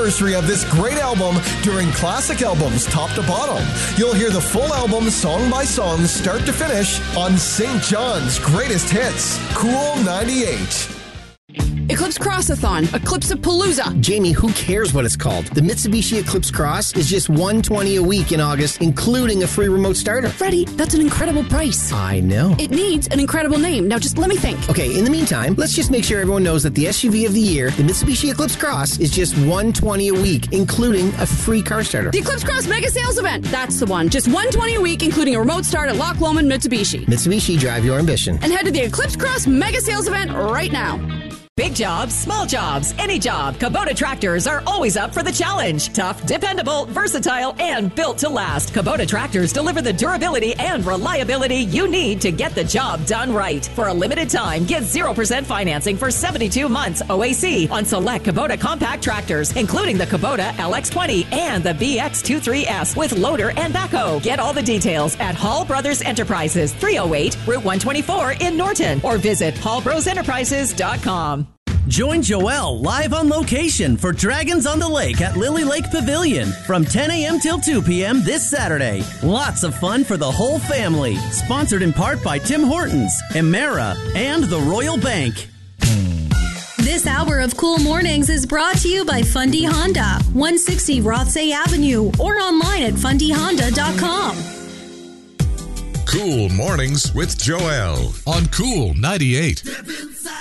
anniversary of this great album during Classic Albums top to bottom. You'll hear the full album song by song, start to finish, on St. John's Greatest Hits. Cool 98. Eclipse Crossathon, Eclipse-a-Palooza. Jamie, who cares what it's called? The Mitsubishi Eclipse Cross is just $120 a week in August, including a free remote starter. Freddie, that's an incredible price. I know. It needs an incredible name. Now just let me think. Okay, in the meantime, let's just make sure everyone knows that the SUV of the year, the Mitsubishi Eclipse Cross, is just $120 a week, including a free car starter. The Eclipse Cross Mega Sales Event. That's the one. Just $120 a week, including a remote start at Loch Lomond Mitsubishi. Mitsubishi, drive your ambition. And head to the Eclipse Cross Mega Sales Event right now. Big jobs, small jobs, any job, Kubota tractors are always up for the challenge. Tough, dependable, versatile, and built to last. Kubota tractors deliver the durability and reliability you need to get the job done right. For a limited time, get 0% financing for 72 months OAC on select Kubota compact tractors, including the Kubota LX20 and the BX23S with loader and backhoe. Get all the details at Hall Brothers Enterprises, 308 Route 124 in Norton, or visit hallbrosenterprises.com. Join Joelle live on location for Dragons on the Lake at Lily Lake Pavilion from 10 a.m. till 2 p.m. this Saturday. Lots of fun for the whole family. Sponsored in part by Tim Hortons, Emera, and the Royal Bank. This hour of Cool Mornings is brought to you by Fundy Honda, 160 Rothsay Avenue, or online at fundyhonda.com. Cool Mornings with Joelle on Cool 98.